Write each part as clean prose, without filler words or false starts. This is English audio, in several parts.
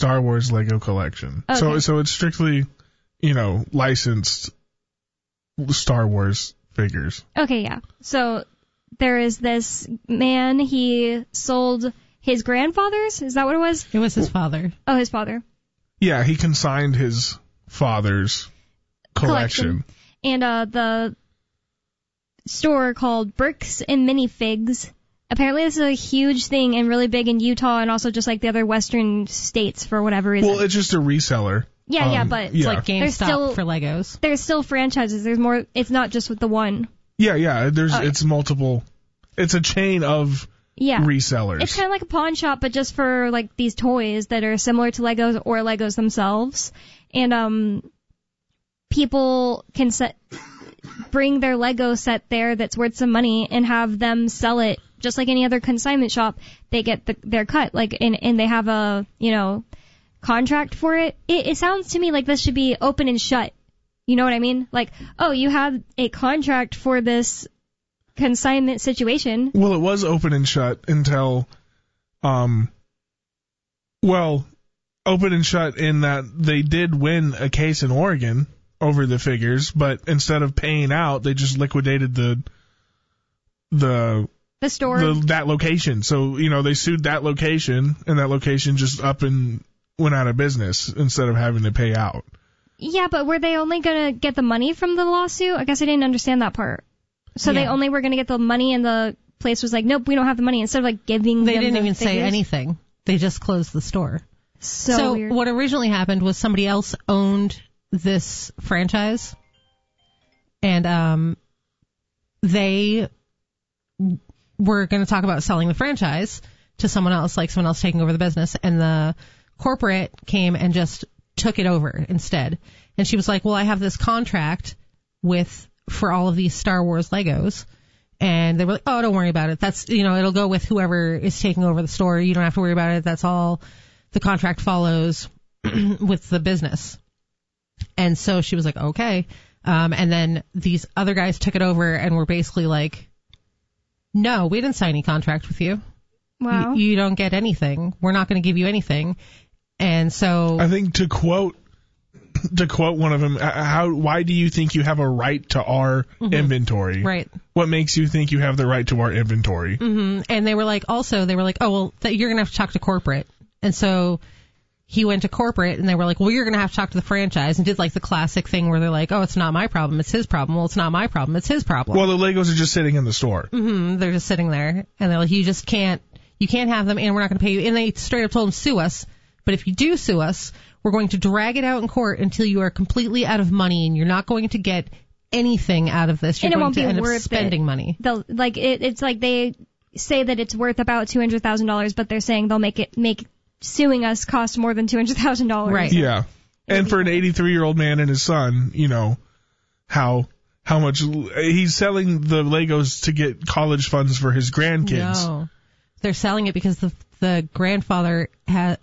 Star Wars Lego collection. Okay. So it's strictly, licensed Star Wars figures. Okay, yeah. So there is this man, he sold his grandfather's? Is that what it was? It was his father. Oh, his father. Yeah, he consigned his father's collection. And the store called Bricks and Minifigs. Apparently this is a huge thing and really big in Utah and also just like the other western states for whatever reason. Well, it's just a reseller. Yeah, but It's like GameStop for Legos. There's still franchises. There's more. It's not just with the one. Yeah. It's multiple. It's a chain of resellers. It's kind of like a pawn shop, but just for like these toys that are similar to Legos or Legos themselves. And people can bring their Lego set there that's worth some money and have them sell it just like any other consignment shop. They get their cut, and they have a contract for it. It sounds to me like this should be open and shut. You know what I mean? Like, oh, you have a contract for this consignment situation. Well, it was open and shut until, open and shut in that they did win a case in Oregon over the figures, but instead of paying out, they just liquidated the store, that location. So, they sued that location, and that location just up and went out of business instead of having to pay out. Yeah, but were they only going to get the money from the lawsuit? I guess I didn't understand that part. So they only were going to get the money, and the place was like, nope, we don't have the money. Instead of giving them They didn't even figures. say anything. They just closed the store. So weird. What originally happened was somebody else owned this franchise, and they were going to talk about selling the franchise to someone else taking over the business, and the corporate came and just took it over instead. And she was like, well, I have this contract for all of these Star Wars Legos. And they were like, oh, don't worry about it. That's, it'll go with whoever is taking over the store. You don't have to worry about it. That's all. The contract follows with the business. And so she was like, okay. And then these other guys took it over and were basically like, no, we didn't sign any contract with you. Wow. You don't get anything. We're not going to give you anything. And so I think to quote one of them, why do you think you have a right to our inventory? Right. What makes you think you have the right to our inventory? Mm-hmm. And they were like, oh, well, you're going to have to talk to corporate. And so he went to corporate, and they were like, well, you're going to have to talk to the franchise, and did the classic thing where they're like, oh, it's not my problem, it's his problem. Well, it's not my problem, it's his problem. Well, the Legos are just sitting in the store. Mm-hmm. They're just sitting there, and they're like, you can't have them, and we're not going to pay you. And they straight up told him, sue us. But if you do sue us, we're going to drag it out in court until you are completely out of money, and you're not going to get anything out of this. You're going to end up spending money. It's like they say that it's worth about $200,000, but they're saying they'll make suing us cost more than $200,000. Right. Yeah. And for an 83-year-old man and his son, how much he's selling the Legos to get college funds for his grandkids. No. They're selling it because the grandfather has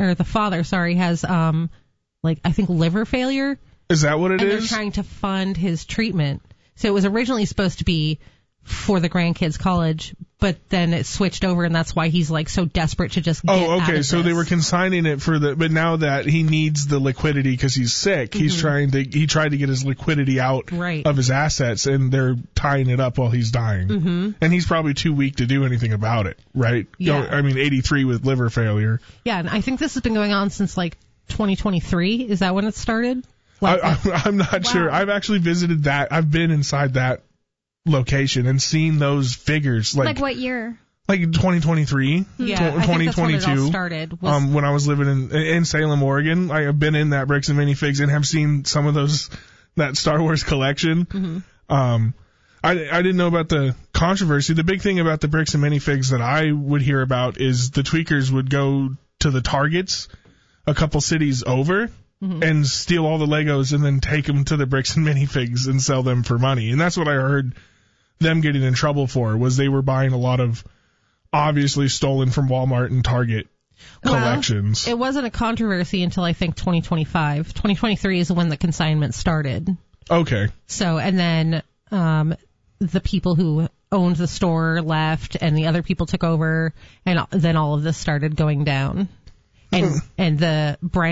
I think liver failure. Is that what it is? And they're trying to fund his treatment. So it was originally supposed to be for the grandkids' college, but then it switched over, and that's why he's so desperate to just get out of So this. they were consigning it but now that he needs the liquidity because he's sick, he tried to get his liquidity out of his assets, and they're tying it up while he's dying. Mm-hmm. And he's probably too weak to do anything about it, right? Yeah. 83 with liver failure. Yeah, and I think this has been going on since 2023. Is that when it started? I'm not sure. I've actually visited that. I've been inside that location and seen those figures. Like what year? 2023. Yeah, 2022. I think that's when it all started. When I was living in Salem, Oregon, I have been in that Bricks and Minifigs and have seen some of that Star Wars collection. Mm-hmm. I didn't know about the controversy. The big thing about the Bricks and Minifigs that I would hear about is the tweakers would go to the Targets a couple cities over and steal all the Legos and then take them to the Bricks and Minifigs and sell them for money. And that's what I heard them getting in trouble for, was they were buying a lot of obviously stolen from Walmart and Target collections. It wasn't a controversy until I think 2025. 2023 is when the consignment started. Okay. So, and then the people who owned the store left and the other people took over, and then all of this started going down. And the brand